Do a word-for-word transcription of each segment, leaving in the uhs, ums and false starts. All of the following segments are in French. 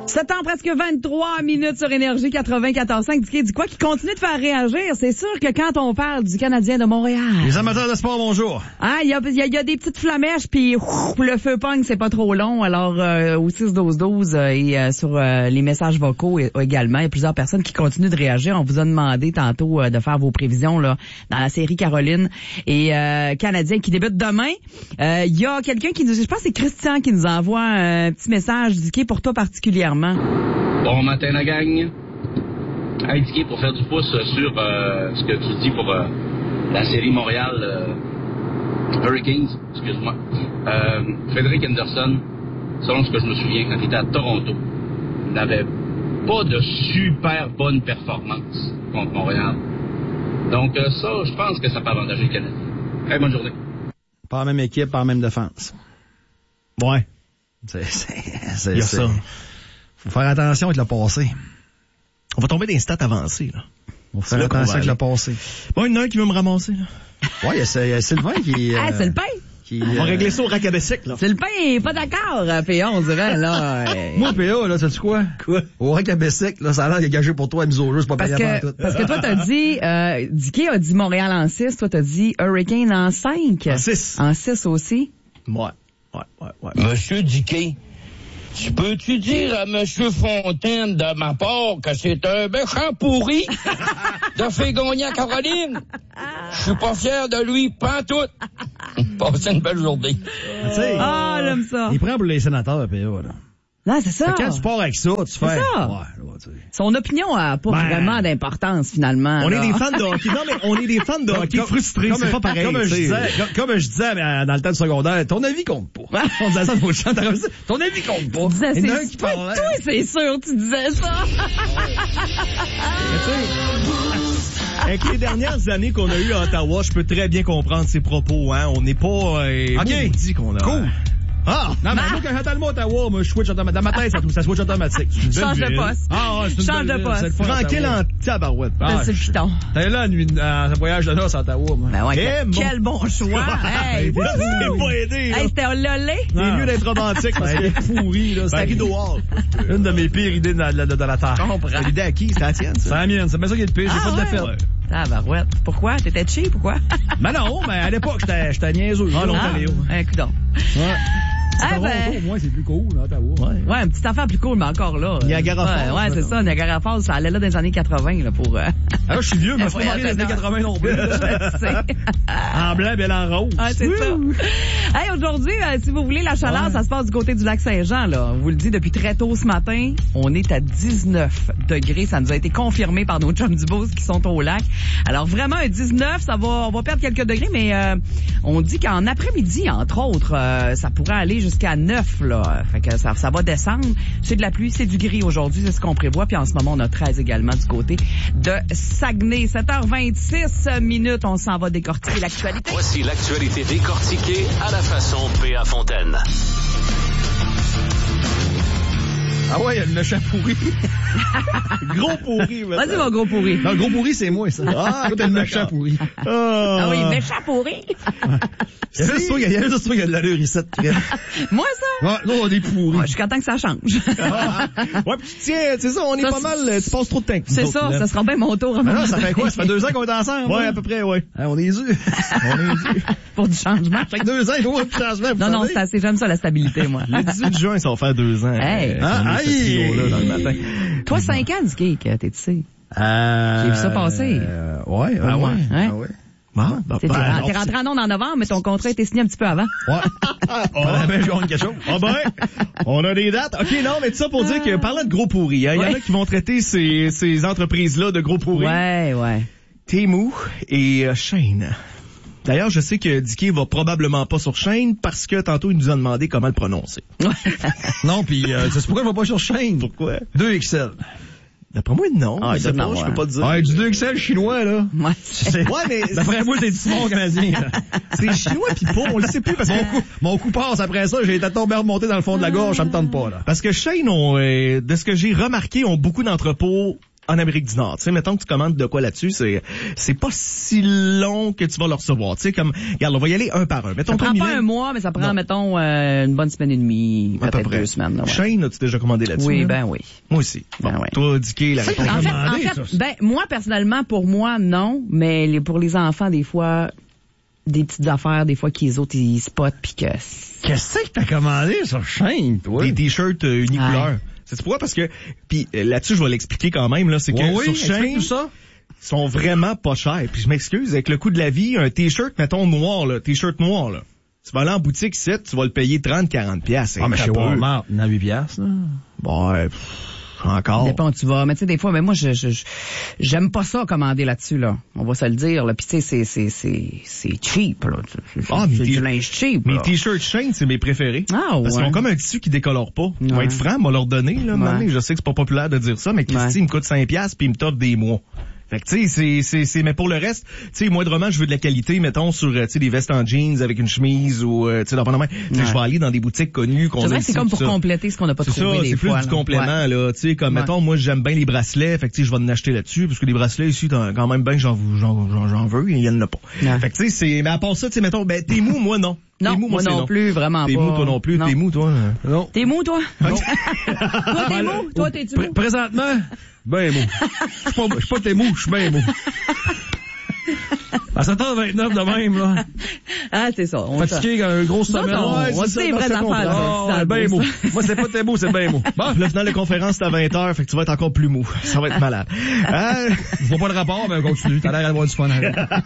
sept ans, presque vingt-trois minutes sur Énergie quatre-vingt-quatorze cinq. Dicky dit quoi? Qui continue de faire réagir. C'est sûr que quand on parle du Canadien de Montréal... Les amateurs de sport, bonjour. Ah, il y a, y, a, y a des petites flamèches, puis le feu pogne, c'est pas trop long. Alors, euh, au six douze douze euh, et euh, sur euh, les messages vocaux euh, également, il y a plusieurs personnes qui continuent de réagir. On vous a demandé tantôt euh, de faire vos prévisions là dans la série Caroline et euh, Canadien qui débute demain. Il euh, y a quelqu'un qui nous... Je pense que c'est Christian qui nous envoie un petit message, Dicky, pour toi particulièrement. Bon matin la gang. Hey Dicky, pour faire du pouce sur euh, ce que tu dis pour euh, la série Montréal euh, Hurricanes, excuse-moi. Euh, Frédéric Henderson, selon ce que je me souviens, quand il était à Toronto, n'avait pas de super bonne performance contre Montréal. Donc euh, ça, je pense que ça peut avantager le Canadien. Hey, bonne journée. Pas la même équipe, pas la même défense. Ouais. C'est, c'est, c'est, Il y a c'est... ça. Faut faire attention avec le passé. On va tomber dans les stats avancées, là. On va faire attention avec le passé. Bon, il y en a un qui veut me ramasser, là. Ouais, il y a, il y a Sylvain qui... Ah, euh, c'est le pain! Qui, On va euh, régler ça au racabessic, là. C'est le pain, il est pas d'accord, P A, on dirait, là. Moi, P A, là, sais-tu quoi? Quoi? Au Racabessic, là, ça a l'air dégagé pour toi, mise au jeu, c'est pas Parce payant que, tout. parce que toi, t'as dit, euh, Dicky a dit Montréal en six, toi, t'as dit Hurricane en cinq. En six. En six aussi. Ouais. Ouais, ouais, ouais. Monsieur Dicky, tu peux-tu dire à Monsieur Fontaine de ma part que c'est un méchant pourri de faire gagner à Caroline? Je suis pas fier de lui, pantoute. Passez une belle journée. Tu sais, Ah, j'aime ça. il prend pour les sénateurs, P A, là. Non, c'est ça. Quand tu pars avec ça, tu fais... C'est ça. Ouais, là, tu sais. Son opinion a pas Ben, vraiment d'importance, finalement. On là. est des fans de hockey. Non, mais on est des fans de hockey Comme- frustrés. comme- C'est pas pareil. Comme je tu sais. disais, comme, comme je disais mais, dans le temps de secondaire, ton avis compte pas. On disait ça dans le champ, t'as réussi. Ton avis compte pas. Tu disais, Il y en a un c'est qui toi, parlait. toi, c'est sûr, tu disais ça. Mais tu sais, avec les dernières années qu'on a eues à Ottawa, je peux très bien comprendre ses propos, hein. On n'est pas, euh, OK. on dit qu'on a. Cool. Ah! Non, mais moi, quand j'entends le mot Ottawa, moi, je switch automatique. Dans ma tête, ça, ça switch automatique. C'est une belle Change de ville. poste. Ah, ouais, c'est une Change belle de ville. poste. C'est le fun, Tranquille Ottawa. en tabarouette. Ah, c'est le je- piton. T'es là, une, une, un voyage de noces à Ottawa, moi. Ben ouais, Eh, quel, bon. quel bon choix. Hey, Là, wouhou. c'était pas aidé, là. Hey, c'était un lolé. C'est mieux d'être romantique parce qu'il est pourri, là. C'est Ben, rideau hall. Une de mes pires idées de la, de, de la terre. Je comprends. L'idée à qui? C'est la tienne, C'est ça? la mienne. C'est bien ça qui est le pire. J'ai Ah, pas de ouais? défaite. Tabarouette. Pourquoi? T'étais cheap ou quoi? Ben non, mais à l'époque, j'étais, j'étais niaiseux. Ah, l'Ontario. Un coup d'on. Ouais. Ah, Toronto, ben. au moins, c'est plus cool, là, Ottawa. Ouais. Ouais, un petit affaire plus cool, mais encore là. Niagara Ouais, Falls, ouais, c'est là. ça. Niagara Falls, ça allait là dans les années quatre-vingts, là, pour, euh, Alors, je suis vieux, mais je suis Ouais, pas marié dans les années ouais, quatre-vingts non plus. je sais. En blanc, bel en rose. Ah, c'est ça. Hey, aujourd'hui, euh, si vous voulez la chaleur, Ouais. ça se passe du côté du lac Saint-Jean, là. On vous le dit depuis très tôt ce matin. On est à dix-neuf degrés. Ça nous a été confirmé par nos chums du Beauce qui sont au lac. Alors, vraiment, un dix-neuf, ça va, on va perdre quelques degrés, mais, euh, on dit qu'en après-midi, entre autres, euh, ça pourrait aller jusqu'à neuf, là. Fait que ça, ça va descendre. C'est de la pluie, c'est du gris aujourd'hui, c'est ce qu'on prévoit. Puis en ce moment, on a treize également du côté de Saguenay. sept heures vingt-six minutes, on s'en va décortiquer l'actualité. Voici l'actualité décortiquée à la façon P A Fontaine. Ah ouais, il y a le méchant pourri. Gros pourri, mais Vas-y, mon gros pourri. Non, le gros pourri, c'est moi, ça. Ah, toi, t'es le méchant pourri. Ah oui, méchant pourri. Il y a juste toi, il y a juste toi qui a de l'allure ici. Ouais, Moi, ça? nous, on est pourris. Ouais, je suis content que ça change. Ouais, puis tu tiens, c'est ça, on est Ça, pas mal, c'est- tu passes trop de temps. avec nous C'est autres, ça, là. ça sera bien mon tour. à un Ah moment non, ça fait donné. quoi? Ça fait deux ans qu'on est ensemble? Ouais, hein? à peu près, ouais. Hein, on est dû. On est dû. Pour du changement. Ça fait deux ans, il faut un petit changement. vous Non, non, savez. c'est assez, j'aime ça, la stabilité, moi. Le dix-huit juin, ça va faire deux ans. Hey. euh, Ah, qu'on est ce aïe. trio-là dans le matin. Toi, cinq ans, du cake, t'es ici. Euh, J'ai vu ça passer. Euh, ouais, Ah ah ouais, ouais. hein? Ah ouais. Bon, bah, T'es ben, t'es alors, rentré en onde en novembre, mais ton contrat a été signé un petit peu avant. Ouais. On avait joué quelque chose. Ah ben, on a des dates. OK, non, mais tout ça pour dire que, parlant de gros pourris, hein, il y en a Ouais. qui vont traiter ces, ces entreprises-là de gros pourris. Ouais, ouais. Temu et euh, Shane. D'ailleurs, je sais que Dicky va probablement pas sur Shane parce que tantôt, il nous a demandé comment le prononcer. Non, puis euh, c'est pourquoi je vais pas sur chaîne. Pourquoi? deux X L. D'après moi, non. Ah, je il sais doit en pas, je avoir. peux pas te dire. Ouais, du deux X L chinois, là. Ouais. C'est- Ouais, mais D'après moi, c'est du Simon canadien. là. c'est chinois pis pas, on le sait plus parce que Mon coup, mon coup passe après ça, j'ai été tombé remonté dans le fond de la gorge, ça me tente pas, là. Parce que Shane, ont, euh, de ce que j'ai remarqué, ont beaucoup d'entrepôts en Amérique du Nord. Tu sais, mettons que tu commandes de quoi là-dessus, c'est c'est pas si long que tu vas le recevoir. Tu sais, comme, regarde, on va y aller un par un. Mettons, ça prend Mylène, pas un mois, mais ça prend, non. mettons, euh, une bonne semaine et demie, à peu peut-être près. deux semaines. Là, ouais. Shane, as-tu déjà commandé là-dessus? Oui, là? ben oui. Moi aussi. Ben Bon, ouais. toi, Dicky, la réponse. En fait, commandé, en fait, ça. ben, moi, personnellement, pour moi, non, mais les, pour les enfants, des fois, des petites affaires, des fois, qu'ils autres, ils spotent pis que... Qu'est-ce que t'as commandé sur Shane, toi? Des t-shirts euh, unicouleurs. Ouais. C'est pourquoi? Parce que, puis euh, là-dessus, je vais l'expliquer quand même, là, c'est que Ouais, oui, sur explique Shane, tout ça. sont vraiment pas chers. Puis je m'excuse, avec le coût de la vie, un t-shirt, mettons, noir, là, t-shirt noir, là. Tu vas aller en boutique ici, tu vas le payer trente à quarante piastres. Ah, mais C'est chez un peu. Walmart, il y en a huit piastres, là. Bon, ouais, pff, encore. Dépend où tu vas. Mais tu sais, des fois, mais moi, je, je, je- j'aime pas ça commander là-dessus, là. On va se le dire, là. Puis tu sais, c'est, c'est, c'est, c'est cheap, là. C'est, Ah, mais c'est t'es- du linge cheap, Mes là. t-shirts Shane, c'est mes préférés. Ah, Parce qu'ils ouais. ont comme un tissu qui décolore pas. On va Ouais. être franc, on va leur donner, là, Ouais. maintenant. Je sais que c'est pas populaire de dire ça, mais Christy, Ouais. il me coûte cinq piastres puis il me t'offre des mois. Fait que, tu sais, c'est, c'est, c'est, mais pour le reste, tu sais, moindrement, je veux de la qualité, mettons, sur, euh, tu sais, des vestes en jeans avec une chemise ou, euh, tu sais, dans le Tu sais, Ouais. je vais aller dans des boutiques connues qu'on C'est a vrai que ici, c'est comme tout pour ça. compléter ce qu'on n'a pas C'est trouvé ça, des c'est plus fois, du là. complément, Ouais. là. Tu sais, comme, Ouais. mettons, moi, j'aime bien les bracelets. Fait que, tu sais, je vais en acheter là-dessus, parce que les bracelets ici, t'en- quand même bien que j'en, j'en, j'en, j'en veux, il y en a pas. Ouais. Fait que, tu sais, c'est, mais à part ça, tu sais, mettons, ben, t'es mou, moi, non. Non, T'es mou, moi c'est non plus, vraiment T'es pas. mou, toi non plus. Non. T'es mou, toi. Non. T'es mou, toi? Toi, t'es mou? Toi, t'es-tu Pr- mou? Présentement, ben mou. Je suis pas, je suis pas t'es mou, je suis ben mou. À sept heures vingt-neuf de même, là. Ah, c'est ça. On Fatigué, une grosse Non, semaine. non, Ouais, on c'est sait ça, les dans vraies ce affaires, compte-là. là. Ah, C'est ouais, ben beau, mou. ça. Moi, c'est pas t'es mou, c'est ben mou. Bon, puis là, finalement, la conférence, c'est à vingt heures, fait que tu vas être encore plus mou. Ça va être malade. Hein? Je vois pas le rapport, mais on continue. T'as l'air d'avoir du fun.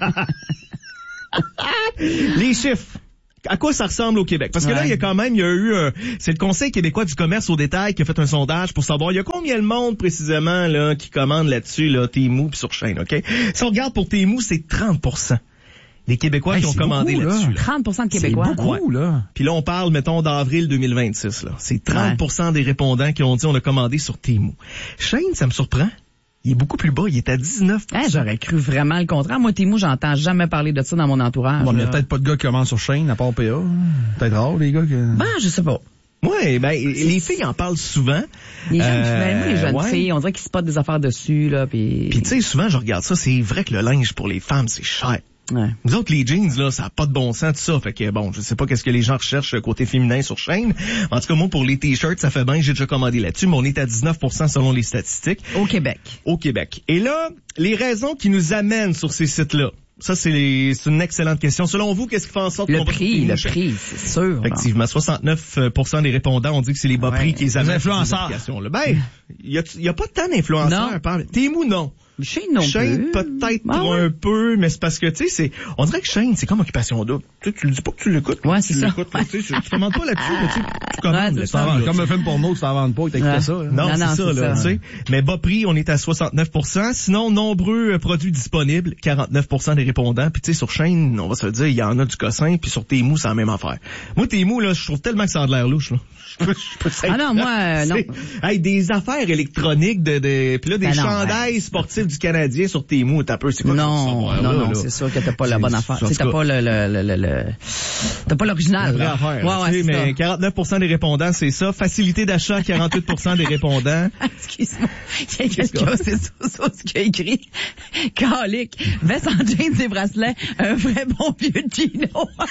Les chiffres. À quoi ça ressemble au Québec? Parce que là, Ouais. il y a quand même, il y a eu, euh, c'est le Conseil québécois du commerce au détail qui a fait un sondage pour savoir, il y a combien de monde précisément là qui commande là-dessus, là, Temu puis sur Shane, OK? Si on regarde pour Temu, c'est trente pour cent des Québécois Hey, qui ont c'est commandé beaucoup, là. là-dessus. Là. trente pour cent de Québécois. C'est beaucoup, là. Puis là, on parle, mettons, d'avril deux mille vingt-six. Là. C'est trente pour cent des répondants qui ont dit on a commandé sur Temu. Shane, ça me surprend. Il est beaucoup plus bas. Il est à dix-neuf pour cent. Hein, j'aurais cru vraiment le contraire. Moi, Temu, j'entends jamais parler de ça dans mon entourage. Bon, mais il y a là. peut-être pas de gars qui commandent sur Shane, à part P A. Peut-être rare, les gars. Que... Ben, je sais pas. Ouais, ben les filles en parlent souvent. Les jeunes, Euh, ben, moi, les jeunes ouais. filles, on dirait qu'ils spotent des affaires dessus, là, puis... Puis tu sais, souvent je regarde ça, c'est vrai que le linge pour les femmes, c'est cher. Ouais. Nous autres, les jeans, là, ça a pas de bon sens, tout ça. Fait que, bon, je sais pas qu'est-ce que les gens recherchent côté féminin sur Shane. En tout cas, moi, pour les t-shirts, ça fait bien, j'ai déjà commandé là-dessus, mais on est à dix-neuf pour cent selon les statistiques Au Québec. au Québec. Et là, les raisons qui nous amènent sur ces sites-là, ça, c'est, les, c'est une excellente question. Selon vous, qu'est-ce qui fait en sorte Le qu'on va prix, sur le Temu? prix, c'est sûr. là. Effectivement, soixante-neuf pour cent des répondants ont dit que c'est les bas Ouais. prix qui les amènent. Les sur ces influenceurs. applications-là. Ben, il y a, y a pas tant d'influenceurs. Non. Parle. Temu, non. Shane non Shane, plus. peut-être Ah ouais. un peu, mais c'est parce que, tu sais, c'est, on dirait que Shane, c'est comme occupation double. Tu sais, tu le dis pas que tu l'écoutes. Ouais, tu c'est ça. l'écoutes, là, tu sais, tu commandes pas là-dessus, là, tu sais, tu commandes Ouais, c'est là-dessus, ça. là, Comme tu un sais. film porno, tu t'en vends pas, que t'as Ouais. écouté ça. là. Non, Non, non, c'est ça, c'est là, ça. tu sais. Mais bas prix, on est à soixante-neuf pour cent. Sinon, nombreux euh, produits disponibles, quarante-neuf pour cent des répondants. Puis, tu sais, sur Shane, on va se le dire, il y en a du cossin. Puis sur Temu, c'est la même affaire. Moi, Temu, là, je trouve tellement que ça a de l'air louche, là. Je peux- je peux- Ah non, moi, euh, non. C'est- Hey, des affaires électroniques, de, de, puis là, des Ben non, chandails ouais. sportifs du Canadien sur Temu, t'as peu, c'est quoi Non, ce savoir-là, non, non, là? c'est sûr que t'as pas la C'est- bonne affaire. en Tu sais, tout t'as cas, pas le, le, le, le, le- t'as pas l'original. la vraie là. affaire. Ouais, ouais, tu sais, c'est mais quarante-neuf pour cent des répondants, c'est ça. Facilité d'achat, quarante-huit pour cent des répondants. ça. Excuse-moi. Il y a quelqu'un, c'est ça, ça, ce qui a écrit. Calique. Veste en jeans et bracelets. Un vrai bon vieux Gino.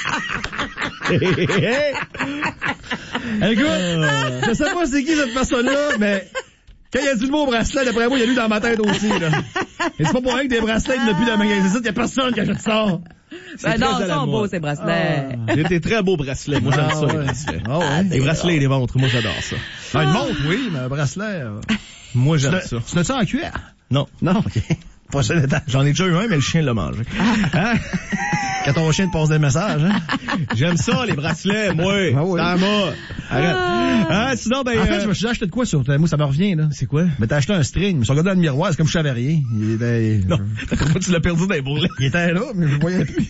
Écoute, je sais pas c'est qui cette personne-là, mais quand il y a du nouveau bracelet, d'après moi, il y a lui dans ma tête aussi, là. Et c'est pas pour rien que des bracelets qu'il n'y a plus dans le magasin. Il y a personne qui achète ça. Ben très non, à ils la sont mode. beaux, ces bracelets. J'ai des très beaux bracelets. Moi, j'aime Ah, ça, les ouais. bracelets. Ah ouais. Les bracelets et les montres, moi, j'adore ça. Ah, une montre, oui, mais un bracelet. euh, Moi, Tu j'aime n'as- ça. tu n'as ça en cuir? Non. Non, ok. Prochaine étape. J'en ai déjà eu un, mais le chien l'a mangé. Hein? Quand ton chien te passe des messages, hein? J'aime ça, les bracelets, moi. Ah oui. Ça m'a. Arrête. Ah, sinon, ben, En fait, euh, je me suis acheté de quoi sur moi, ça me revient, là. c'est quoi? Mais t'as acheté un string, je me suis regardé dans le miroir, c'est comme si je savais rien. Il était, Non. Pourquoi tu l'as perdu dans les bourrelets? il était là, mais je le voyais plus.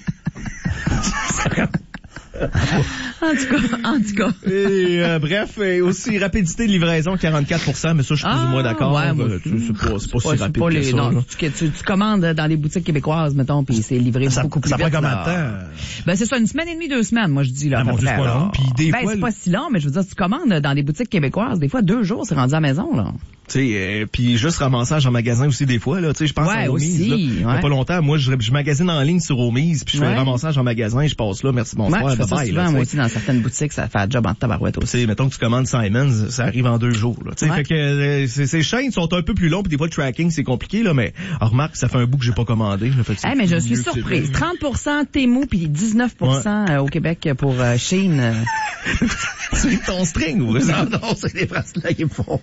En tout cas, en tout cas. Et, euh, bref, et aussi rapidité de livraison, quarante-quatre pour cent, mais ça, je suis plus ou moins d'accord. Ouais, moi, Euh, tu- c'est pas, c'est pas Ouais, si c'est rapide pas que les- ça, non, là. tu, tu, tu commandes dans les boutiques québécoises, mettons, puis c'est livré Ça, beaucoup plus ça vite. prend combien là. de temps? Ben, c'est ça, une semaine et demie, deux semaines, moi, je dis, là. Ah, à peu mon Dieu, près, c'est pas là. long. Puis des ben, fois, c'est le- pas si long, mais je veux dire, si tu commandes dans des boutiques québécoises, des fois, deux jours, c'est rendu à la maison, là. Tu sais, euh, puis juste ramassage en magasin aussi des fois, là. Tu sais, je pense Ouais, à Omise, aussi, là. Il y a ouais. pas longtemps, moi, je, je magasine en ligne sur Omise, puis je fais Ouais. le ramassage en magasin, je passe là, merci, bonsoir, Ouais, je fais ça bye-bye, souvent, là, moi tu aussi, dans certaines boutiques, ça fait un job en tabarouette Tu aussi. sais, mettons que tu commandes Simons, ça arrive en deux jours, là. Tu sais, Ouais. fait que euh, ces, ces chaînes sont un peu plus longues, puis des fois le tracking c'est compliqué, là, mais oh, remarque, ça fait un bout que j'ai pas commandé. Là, fait que c'est Hey, mais je mieux suis que c'est surprise. bien. trente pour cent Temu puis dix-neuf pour cent euh, au Québec pour euh, Shein. euh. C'est ton string, ou ça? Non, non, c'est des bracelets qui me font.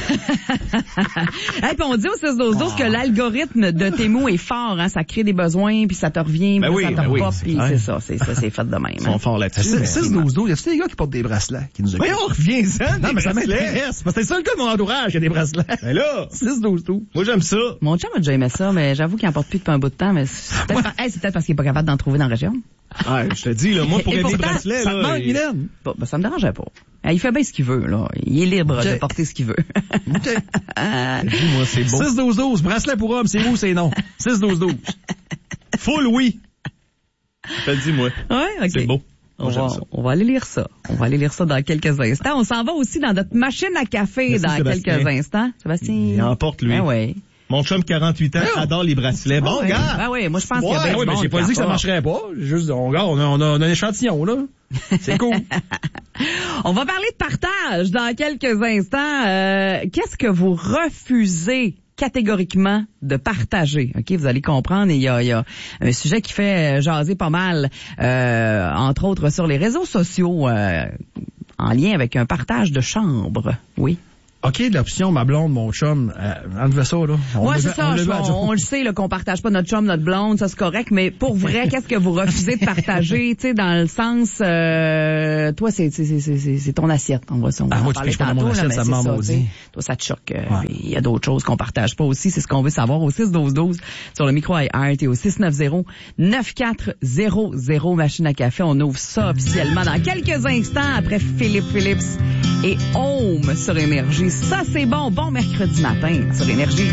Hey, puis on dit au six douze douze que l'algorithme de Temu est fort, hein, ça crée des besoins puis ça te revient, Ben puis oui, ça te ben oui, repop, c'est puis clair. c'est ça, c'est ça, c'est fait de même. Ils sont hein. forts là-dessus. mais- six douze douze, y a-tu des gars qui portent des bracelets qui nous Mais écoutent? on revient-en. Non, mais ça des bracelets. m'intéresse, parce que c'est le seul gars de mon entourage qui a des bracelets. Ben là, six douze douze. moi j'aime ça. Mon chum a déjà aimé ça, mais j'avoue qu'il en porte plus depuis un bout de temps, mais c'est peut-être, par- hey, c'est peut-être parce qu'il est pas capable d'en trouver dans la région. Ouais, je te dis, là, moi pour Et aimer les pourtant, bracelets, Ça te là. manque, il- Mylène? Bon, ben, ça me dérangeait pas. Hey, il fait bien ce qu'il veut, là. Il est libre Ok. de porter ce qu'il veut. Dis-moi, c'est beau. six douze douze, bracelet pour homme, c'est où, c'est non. six douze douze. Full oui. Je te le dis, moi. Ouais, ok. C'est beau. On Moi, va, j'aime ça. on va aller lire ça. On va aller lire ça dans quelques instants. On s'en va aussi dans notre machine à café Merci, dans Sébastien. quelques instants. Sébastien. Il emporte, lui. Ah ouais. Mon chum quarante-huit ans adore les bracelets. Bon, Ah ouais. gars. Ah ouais, moi je pense qu'il y a Ouais, bien du ouais, mais monde j'ai pas qui dit que ça en marcherait pas. Juste, on, regarde, on a, on a, on a un échantillon, là. C'est cool. On va parler de partage dans quelques instants. Euh, qu'est-ce que vous refusez catégoriquement de partager? Ok, vous allez comprendre. Il y a, il y a un sujet qui fait jaser pas mal, euh, entre autres sur les réseaux sociaux, euh, en lien avec un partage de chambre. Oui. OK, l'option, ma blonde, mon chum, euh, enlevez ça, là. On Ouais, le c'est veut- ça. on le je- veut à On, jour. on le sait, là, qu'on partage pas notre chum, notre blonde, ça c'est correct. Mais pour vrai, qu'est-ce que vous refusez de partager, tu sais, dans le sens, euh, toi, c'est, c'est, c'est, c'est, c'est ton assiette. On va, on va Ah, en moi, tu parler piches pas dans mon tantôt, là, assiette, mais ça c'est me ça, maudit. tu sais. Toi, ça te choque. euh, Ouais. puis Il y a d'autres choses qu'on partage pas aussi. C'est ce qu'on veut savoir au six douze douze sur le micro iHeart et au six neuf zéro neuf quatre zéro zéro machine à café. On ouvre ça officiellement dans quelques instants après Philippe Phillips et Home sur Énergie. Ça, c'est bon. Bon mercredi matin sur Énergie.